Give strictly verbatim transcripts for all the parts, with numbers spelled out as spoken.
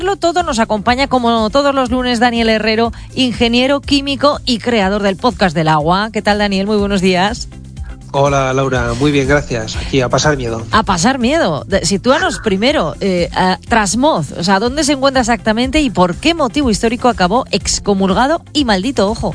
Todo nos acompaña como todos los lunes Daniel Herrero, ingeniero químico y creador del podcast del agua. ¿Qué tal, Daniel? Muy buenos días. Hola, Laura. Muy bien, gracias. Aquí a pasar miedo. A pasar miedo. Sitúanos primero, eh, a Trasmoz. O sea, ¿dónde se encuentra exactamente y por qué motivo histórico acabó excomulgado y maldito? Ojo.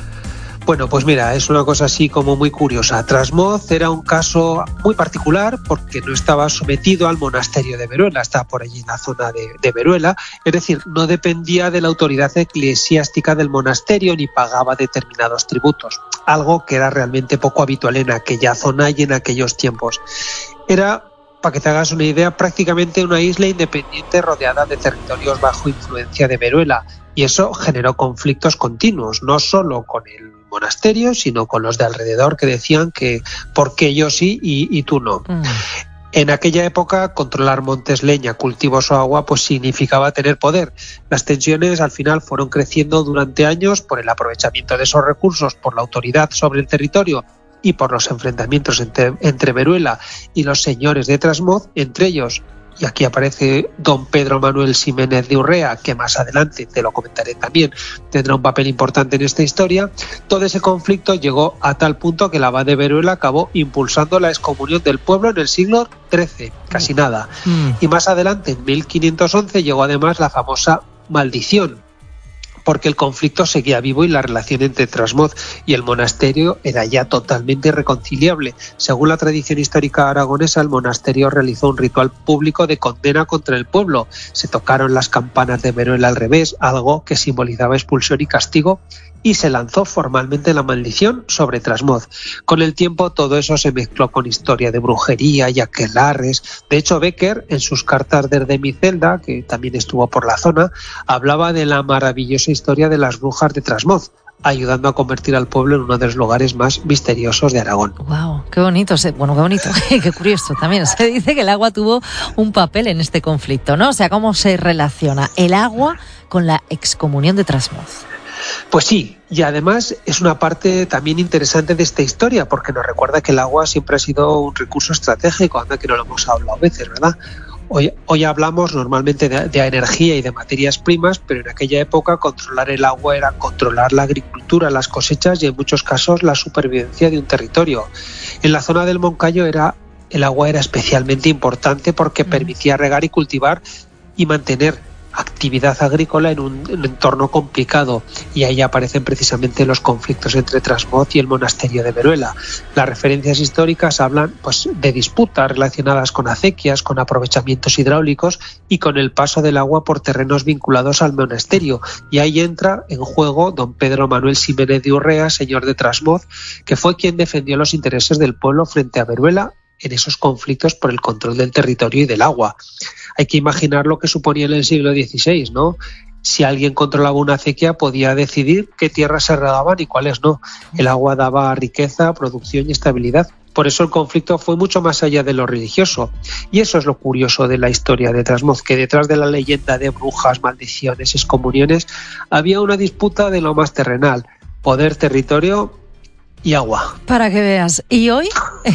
Bueno, pues mira, es una cosa así como muy curiosa. Trasmoz era un caso muy particular porque no estaba sometido al monasterio de Veruela, está por allí en la zona de, de Veruela, es decir, no dependía de la autoridad eclesiástica del monasterio ni pagaba determinados tributos, algo que era realmente poco habitual en aquella zona y en aquellos tiempos. Era, para que te hagas una idea, prácticamente una isla independiente rodeada de territorios bajo influencia de Veruela, y eso generó conflictos continuos, no solo con el monasterio, sino con los de alrededor que decían que por qué yo sí y, y tú no. Mm. En aquella época, controlar montes, leña, cultivos o agua, pues significaba tener poder. Las tensiones al final fueron creciendo durante años por el aprovechamiento de esos recursos, por la autoridad sobre el territorio y por los enfrentamientos entre, entre Veruela y los señores de Trasmoz, entre ellos. Y aquí aparece don Pedro Manuel Ximénez de Urrea, que más adelante, te lo comentaré también, tendrá un papel importante en esta historia. Todo ese conflicto llegó a tal punto que el abad de Veruela acabó impulsando la excomunión del pueblo en el siglo trece, casi nada. Mm. Y más adelante, en mil quinientos once, llegó además la famosa maldición, porque el conflicto seguía vivo y la relación entre Trasmoz y el monasterio era ya totalmente irreconciliable. Según la tradición histórica aragonesa, el monasterio realizó un ritual público de condena contra el pueblo. Se tocaron las campanas de Veruela al revés, algo que simbolizaba expulsión y castigo, y se lanzó formalmente la maldición sobre Trasmoz. Con el tiempo todo eso se mezcló con historia de brujería y aquelarres. De hecho, Becker, en sus cartas desde mi celda, que también estuvo por la zona, hablaba de la maravillosa historia de las brujas de Trasmoz, ayudando a convertir al pueblo en uno de los lugares más misteriosos de Aragón. Wow, qué bonito, bueno, qué bonito, qué curioso también. Se dice que el agua tuvo un papel en este conflicto, ¿no? O sea, ¿cómo se relaciona el agua con la excomunión de Trasmoz? Pues sí, y además es una parte también interesante de esta historia, porque nos recuerda que el agua siempre ha sido un recurso estratégico, anda que no lo hemos hablado a veces, ¿verdad? Hoy, hoy hablamos normalmente de, de energía y de materias primas, pero en aquella época controlar el agua era controlar la agricultura, las cosechas y en muchos casos la supervivencia de un territorio. En la zona del Moncayo era, el agua era especialmente importante porque permitía regar y cultivar y mantener actividad agrícola en un, en un entorno complicado, y ahí aparecen precisamente los conflictos entre Trasmoz y el monasterio de Veruela. Las referencias históricas hablan pues de disputas relacionadas con acequias, con aprovechamientos hidráulicos y con el paso del agua por terrenos vinculados al monasterio, y ahí entra en juego don Pedro Manuel Ximénez de Urrea, señor de Trasmoz, que fue quien defendió los intereses del pueblo frente a Veruela en esos conflictos por el control del territorio y del agua. Hay que imaginar lo que suponía en el siglo dieciséis, ¿no? Si alguien controlaba una acequia, podía decidir qué tierras se regaban y cuáles no. El agua daba riqueza, producción y estabilidad. Por eso el conflicto fue mucho más allá de lo religioso. Y eso es lo curioso de la historia de Trasmoz, que detrás de la leyenda de brujas, maldiciones, excomuniones, había una disputa de lo más terrenal: poder, territorio y agua. Para que veas. Y hoy,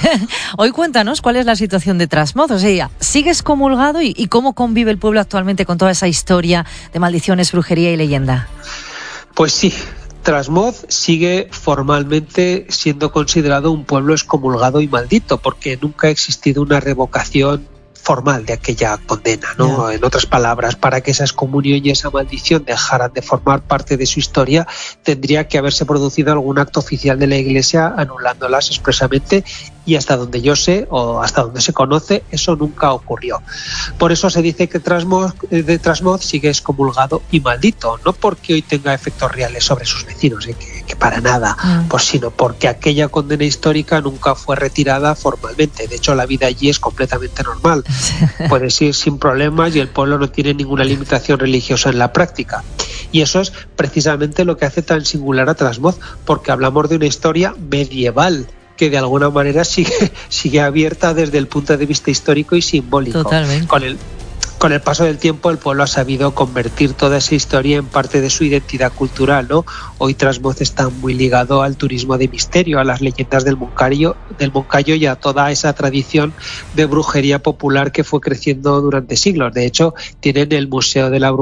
hoy cuéntanos cuál es la situación de Trasmoz. O sea, ¿sigues comulgado y, y cómo convive el pueblo actualmente con toda esa historia de maldiciones, brujería y leyenda? Pues sí, Trasmoz sigue formalmente siendo considerado un pueblo excomulgado y maldito, porque nunca ha existido una revocación formal de aquella condena, ¿no? Yeah. En otras palabras, para que esa excomunión y esa maldición dejaran de formar parte de su historia, tendría que haberse producido algún acto oficial de la Iglesia anulándolas expresamente, y hasta donde yo sé, o hasta donde se conoce, eso nunca ocurrió. Por eso se dice que Trasmoz, de Trasmoz sigue excomulgado y maldito, no porque hoy tenga efectos reales sobre sus vecinos, ¿eh? que, que para nada, mm. pues sino porque aquella condena histórica nunca fue retirada formalmente. De hecho, la vida allí es completamente normal. Puedes ir sin problemas y el pueblo no tiene ninguna limitación religiosa en la práctica. Y eso es precisamente lo que hace tan singular a Trasmoz, porque hablamos de una historia medieval que de alguna manera sigue, sigue abierta desde el punto de vista histórico y simbólico. Totalmente. Con el, con el paso del tiempo, el pueblo ha sabido convertir toda esa historia en parte de su identidad cultural, ¿no? Hoy Trasmoz está muy ligado al turismo de misterio, a las leyendas del Moncayo, del Moncayo y a toda esa tradición de brujería popular que fue creciendo durante siglos. De hecho, tienen el Museo de la Brujería